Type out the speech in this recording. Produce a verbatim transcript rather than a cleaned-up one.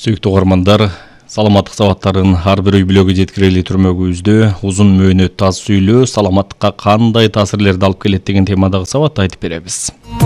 Сүйүктүү угармандар, саламаттык сабаттарын ар бир үй бүлөгө жеткирели түрмөгүбүздө узун мөөнөт, таз сүйлөө саламаттыкка кандай таасирлерди алып келет деген темадагы сабатты айтып беребиз.